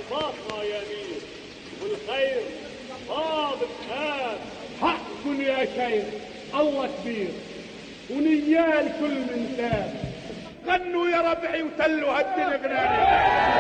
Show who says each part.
Speaker 1: صاصة يا مير، والخير صاب الخاب.
Speaker 2: حق يا شيخ، الله كبير ونيال كل من تاب. غنوا يا ربعي وتلوا هالدنيا بناني.